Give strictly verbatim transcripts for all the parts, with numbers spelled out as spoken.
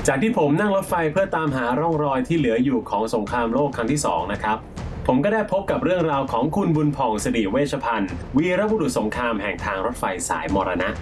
จากที่ผมนั่งรถไฟเพื่อตามหาร่องรอยที่เหลืออยู่ของสงครามโลกครั้งที่สองนะครับผมก็ได้พบกับเรื่องราวของคุณบุญผ่องสิริเวชพันธ์วีรบุรุษสงครามแห่งทางรถไฟสายมรณะ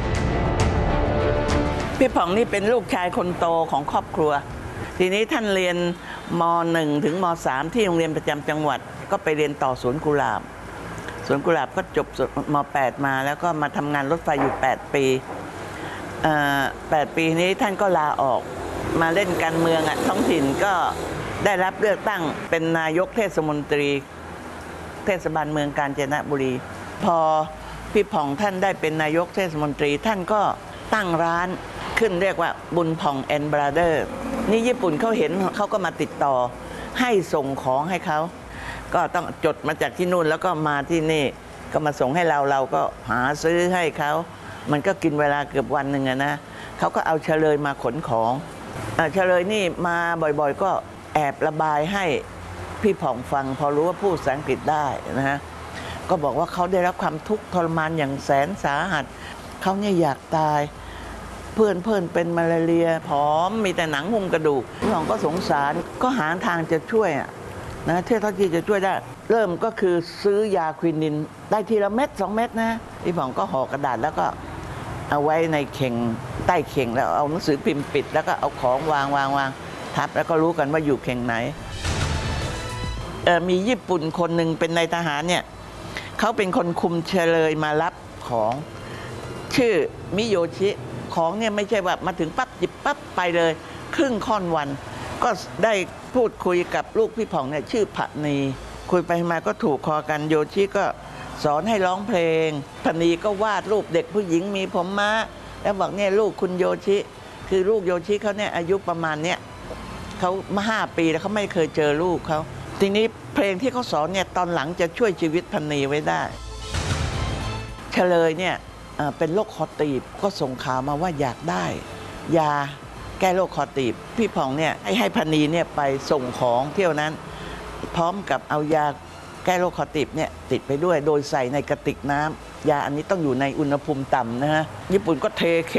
พี่ผ่องนี่เป็นลูกชายคนโตของครอบครัวทีนี้ท่านเรียนม หนึ่ง ถึงม สาม ที่โรงเรียนประจำจังหวัดก็ไปเรียนต่อสวนกุหลาบสวนกุหลาบก็จบม แปด มาแล้วก็มาทำงานรถไฟอยู่แปดปีแปดปีนี้ท่านก็ลาออกมาเล่นการเมืองอ่ะท้องถิ่นก็ได้รับเลือกตั้งเป็นนายกเทศมนตรีเทศบาลเมืองกาญจนบุรีพอพี่ผ่องท่านได้เป็นนายกเทศมนตรีท่านก็ตั้งร้านขึ้นเรียกว่าบุญผ่องแอนด์บราเดอร์นี่ญี่ปุ่นเขาเห็นเขาก็มาติดต่อให้ส่งของให้เขาก็ต้องจดมาจากที่นู่นแล้วก็มาที่นี่ก็มาส่งให้เราเราก็หาซื้อให้เขามันก็กินเวลาเกือบวันหนึ่งนะเขาก็เอาเฉลยมาขนของเฉลยนี่มาบ่อยๆก็แอบระบายให้พี่ผ่องฟังพอรู้ว่าพูดภาษาอังกฤษได้นะฮะก็บอกว่าเขาได้รับความทุกข์ทรมานอย่างแสนสาหัสเขาเนี่ยอยากตายเพื่อนเพื่อนเป็นมาลาเรียผอมมีแต่หนังหุ้มกระดูกพี่ผ่องก็สงสารก็หาทางจะช่วยนะเท่าที่จะช่วยได้เริ่มก็คือซื้อยาควินินได้ทีละเม็ดสองเม็ดนะพี่ผ่องก็ห่อกระดาษแล้วก็เอาไว้ในเข่งใต้เข่งแล้วเอาหนังสือพิมพ์ปิดแล้วก็เอาของวางวางวางทับแล้วก็รู้กันว่าอยู่เข่งไหนมีญี่ปุ่นคนหนึ่งเป็นนายทหารเนี่ยเขาเป็นคนคุมเฉลยมารับของชื่อมิโยชิของเนี่ยไม่ใช่ว่ามาถึงปั๊บหยิบปั๊บไปเลยครึ่งค่อนวันก็ได้พูดคุยกับลูกพี่ผ่องเนี่ยชื่อพนีคุยไปมาก็ถูกคอกันโยชิก็สอนให้ร้องเพลงพนีก็วาดรูปเด็กผู้หญิงมีผมม้าแล้วบอกเนี่ยลูกคุณโยชิคือลูกโยชิเขาเนี่ยอายุประมาณเนี้ยเขามาห้าปีแล้วเขาไม่เคยเจอลูกเขาทีนี้เพลงที่เขาสอนเนี่ยตอนหลังจะช่วยชีวิตพนีไว้ได้เฉลยเนี่ยเป็นโรคคอตีบก็ส่งข่าวมาว่าอยากได้ยาแก้โรคคอตีบพี่ผ่องเนี่ยให้ให้พนีเนี่ยไปส่งของเที่ยวนั้นพร้อมกับเอายาแก้โรคคอตีบเนี่ยติดไปด้วยโดยใส่ในกระติกน้ำยาอันนี้ต้องอยู่ในอุณหภูมิต่ำนะฮะญี่ปุ่นก็เทเข